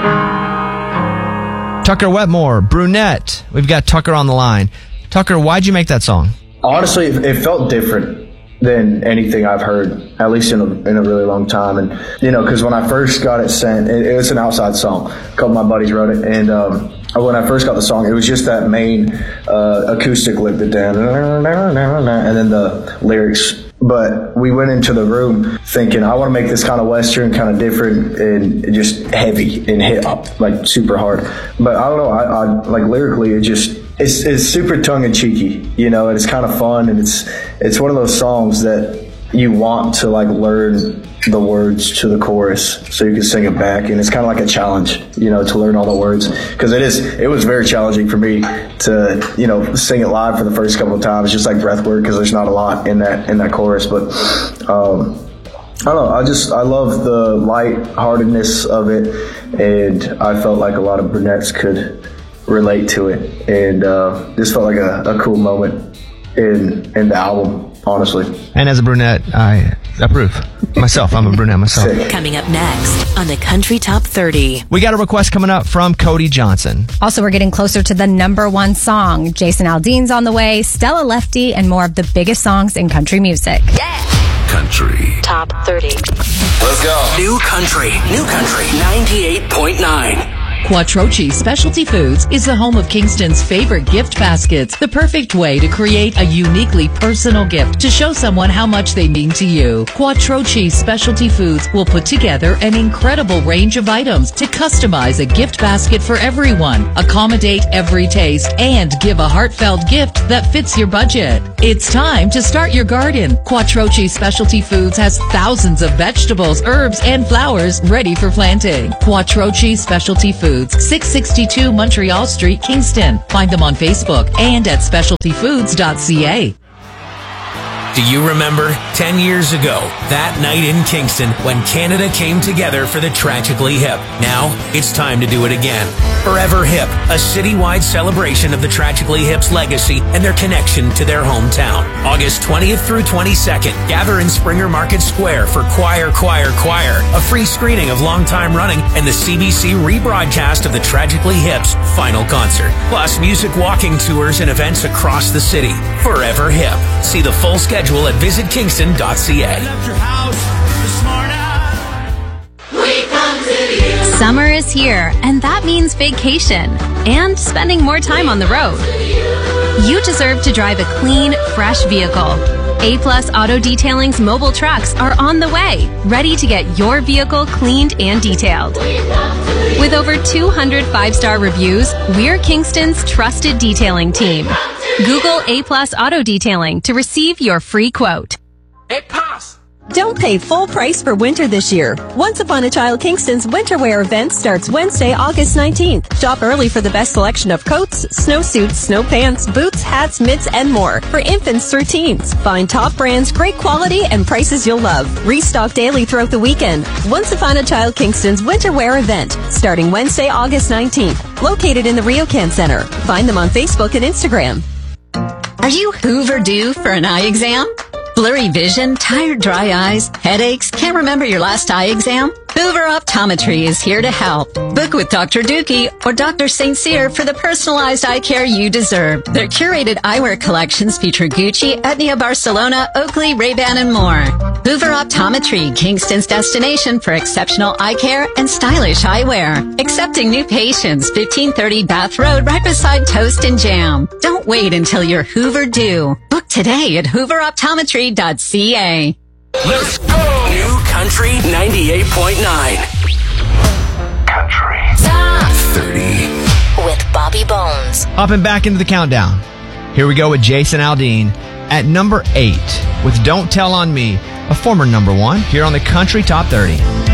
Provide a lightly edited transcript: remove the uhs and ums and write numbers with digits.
Tucker Wetmore, Brunette. We've got Tucker on the line. Tucker, why'd you make that song? Honestly, it felt different than anything I've heard, at least in a really long time. And, because when I first got it sent, it was an outside song. A couple of my buddies wrote it. And when I first got the song, it was just that main acoustic lick, the down, and then the lyrics. But we went into the room thinking, I want to make this kind of Western, kind of different, and just heavy and hit up, like super hard. But I don't know, I like lyrically, it's super tongue-in-cheeky, and it's kind of fun, and it's one of those songs that you want to like learn the words to the chorus so you can sing it back, and it's kind of like a challenge, to learn all the words, because it was very challenging for me to sing it live for the first couple of times, just like breath work, because there's not a lot in that chorus. But I don't know, I love the lightheartedness of it, and I felt like a lot of brunettes could relate to it, and this felt like a cool moment in the album, honestly. And as a brunette, I approve. Myself, I'm a brunette myself. Sick. Coming up next on the Country Top 30. We got a request coming up from Cody Johnson. Also, we're getting closer to the number one song. Jason Aldean's on the way, Stella Lefty, and more of the biggest songs in country music. Yeah! Country Top 30. Let's go. New Country 98.9. Quattrochi Specialty Foods is the home of Kingston's favorite gift baskets, the perfect way to create a uniquely personal gift to show someone how much they mean to you. Quattrochi Specialty Foods will put together an incredible range of items to customize a gift basket for everyone, accommodate every taste, and give a heartfelt gift that fits your budget. It's time to start your garden. Quattrochi Specialty Foods has thousands of vegetables, herbs, and flowers ready for planting. Quattrochi Specialty Foods, 662 Montreal Street, Kingston. Find them on Facebook and at specialtyfoods.ca. Do you remember 10 years ago, that night in Kingston when Canada came together for the Tragically Hip? Now, it's time to do it again. Forever Hip, a citywide celebration of the Tragically Hip's legacy and their connection to their hometown. August 20th through 22nd, gather in Springer Market Square for Choir, a free screening of Long Time Running and the CBC rebroadcast of the Tragically Hip's final concert. Plus music walking tours and events across the city. Forever Hip. See the full schedule at visitkingston.ca. Summer is here, and that means vacation and spending more time on the road. You deserve to drive a clean, fresh vehicle. A-Plus Auto Detailing's mobile trucks are on the way, ready to get your vehicle cleaned and detailed. With over 200 5-star reviews, we're Kingston's trusted detailing team. Google A-Plus Auto Detailing to receive your free quote. Hey, Pops! Don't pay full price for winter this year. Once Upon a Child Kingston's winter wear event starts Wednesday, August 19th. Shop early for the best selection of coats, snowsuits, snow pants, boots, hats, mitts, and more for infants through teens. Find top brands, great quality, and prices you'll love. Restock daily throughout the weekend. Once Upon a Child Kingston's winter wear event starting Wednesday, August 19th. Located in the RioCan Center. Find them on Facebook and Instagram. Are you Hoover due for an eye exam? Blurry vision, tired, dry eyes, headaches, can't remember your last eye exam? Hoover Optometry is here to help. Book with Dr. Dookie or Dr. St. Cyr for the personalized eye care you deserve. Their curated eyewear collections feature Gucci, Etnia Barcelona, Oakley, Ray-Ban, and more. Hoover Optometry, Kingston's destination for exceptional eye care and stylish eyewear. Accepting new patients, 1530 Bath Road, right beside Toast and Jam. Don't wait until you're Hoover due. Book today at hooveroptometry.ca. Let's go! New Country 98.9. Country Top 30. with Bobby Bones. Hopping back into the countdown. Here we go with Jason Aldean at number 8 with Don't Tell on Me, a former number 1 here on the Country Top 30.